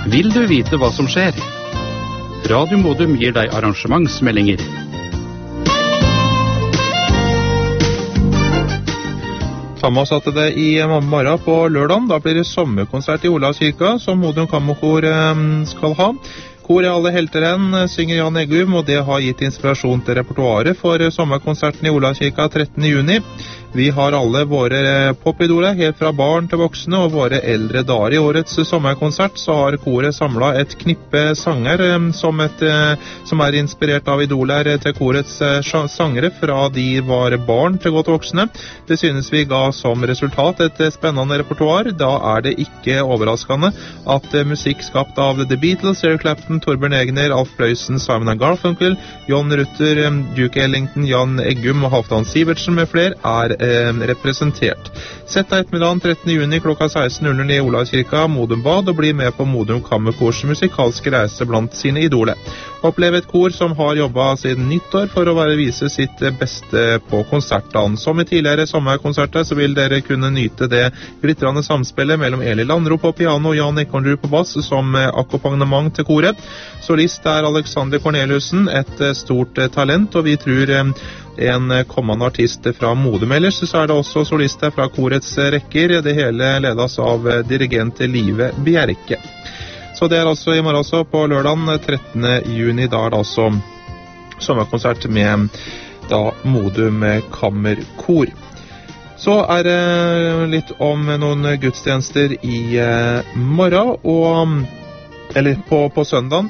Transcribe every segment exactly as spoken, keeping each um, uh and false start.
Vil du vite hva som skjer? Radio Modum gir deg arrangementsmeldinger. Ta med oss at det i morgen på lørdagen, da blir det sommerkonsert i Olavskirka, som Modum Kammerkor skal ha. Kor i alle helteren synger Jan Eggum, og det har gitt inspirasjon til repertoaret for sommerkonserten i Olavskirka trettende juni. Vi har alle våre popidoler, helt fra barn til voksne, og våre eldre dager. I årets sommerkonsert så har koret samlet et knippe sanger som, et, som er inspirert av idoler til korets sangere fra de var barn til godt voksne. Det synes vi ga som resultat et spennende repertoar. Da er det ikke overraskende at musikk skapt av The Beatles, Eric Clapton, Torbjørn Egner, Alf Prøysen, Simon and Garfunkel, John Rutter, Duke Ellington, Jan Eggum og Halvdan Sivertsen med flere er eh, representert. Sett deg ettermiddagen trettende juni klokka seksten i Olavskirka, Modum Bad, og bli med på Modum Kammerkors musikalske reise blant sine idoler. Opplev et kor som har jobbet siden nyttår for å være vise sitt beste på konsertdagen. Som i tidligere sommerkonserter så vil dere kunne nyte det glittrende samspillet mellom Eli Landro på piano og Jan Ekornrud på bass som akkompagnement til koret. Solist er Alexander Corneliussen, et stort talent, og vi tror en kommende artist fra Modum. Ellers så er det også solister fra korets rekker. Det hele ledes av dirigent Live Bjerke. Så det er altså i morgen også på lørdagen trettende juni, da er det altså sommerkonsert med da Modum Kammerkor. Så er det litt om noen gudstjenester i morgen, og, eller på, på søndagen.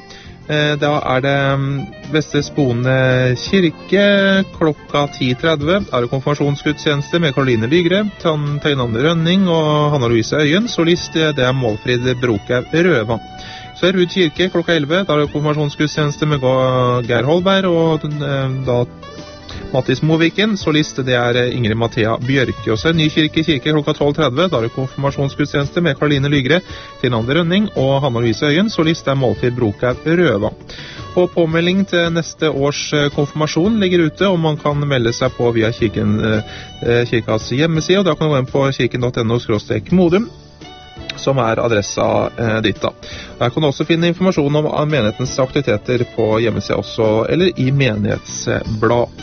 Da er det Vestre Spone kirke klokka ti tretti. Er det konfirmasjonsgudstjeneste med Karoline Lygre, Tøynande Rønning og Hanna Louise Øyen. Solist det er Målfrid Brokev Røva. Så er Rud kirke klokka elleve. Da er det konfirmasjonsgudstjeneste med Geir Holberg og da Mattis Moviken. Solist det er Ingrid Mathea Bjørke. Og så er Ny kirke kirke klokka tolv tretti. Da er det konfirmasjonsgudstjeneste med Karoline Lygre, Tøynande Rønning og Hanna Louise Øyen. Solist det er Målfrid Brokev Røva. Og påmelding til neste års konfirmasjon ligger ute, og man kan melde seg på via kirken, eh, kirkas hjemmeside, og da kan du gå inn på kirken punktum no skråstrek modum, som er adressa eh, ditt da. Der kan du også finne informasjon om menighetens aktiviteter på hjemmesida også, eller i menighetsblad.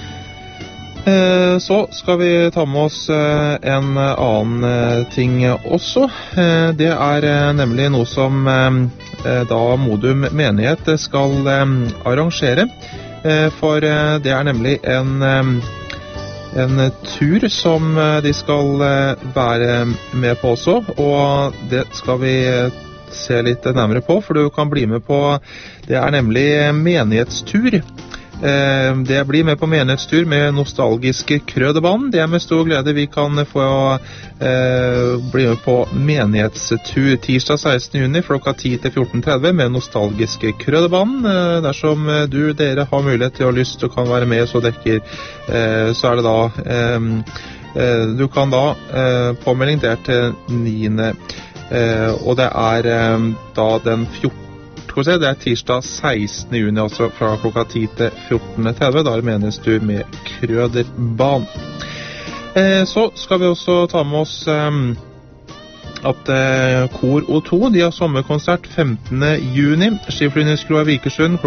Eh, så skal vi ta med oss eh, en annen eh, ting også. Eh, det er eh, nemlig noe som eh, da Modum menighet skal eh, arrangere. Eh, for eh, det er nemlig en, eh, en tur som eh, de skal eh, være med på også. Og det skal vi se litt nærmere på, for du kan bli med på, det er nemlig menighetstur. Det blir med på menighetstur med nostalgiske Krødebanen. Det er med stor glede vi kan få eh, bli med på menighetstur tirsdag sekstende juni klokka ti til fjorten tretti med nostalgiske Krødebanen. Eh, dersom du, dere har mulighet til å lyst og kan være med, så dekker eh, så er det da eh, eh, du kan da eh, påmelding der til niende eh, og det er eh, da den fjortende. Det er tirsdag sekstende juni, altså fra klokka ti til fjorten tretti. Da er det menighetstur med Krøderbanen. Eh, så skal vi også ta med oss eh, at eh, Kor O to, de har sommerkonsert femtende juni. Skiflyvningskroa Vikersund